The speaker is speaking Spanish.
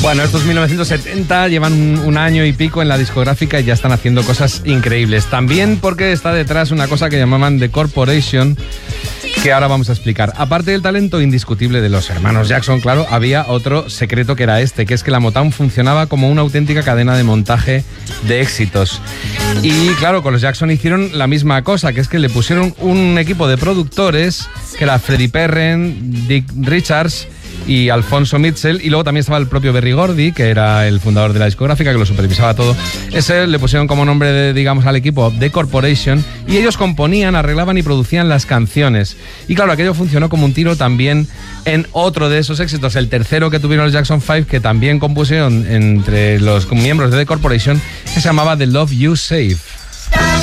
Bueno, estos 1970 llevan un año y pico en la discográfica y ya están haciendo cosas increíbles. También porque está detrás una cosa que llamaban The Corporation, que ahora vamos a explicar. Aparte del talento indiscutible de los hermanos Jackson, claro, había otro secreto que era que es que la Motown funcionaba como una auténtica cadena de montaje de éxitos. Y claro, con los Jackson hicieron la misma cosa, que es que le pusieron un equipo de productores, que era Freddie Perren, Dick Richards y Alfonso Mitchell, y luego también estaba el propio Berry Gordy, que era el fundador de la discográfica, que lo supervisaba todo. Ese le pusieron como nombre, digamos, al equipo The Corporation, y ellos componían, arreglaban y producían las canciones. Y claro, aquello funcionó como un tiro también en otro de esos éxitos, el tercero que tuvieron los Jackson 5, que también compusieron entre los miembros de The Corporation, que se llamaba The Love You Save.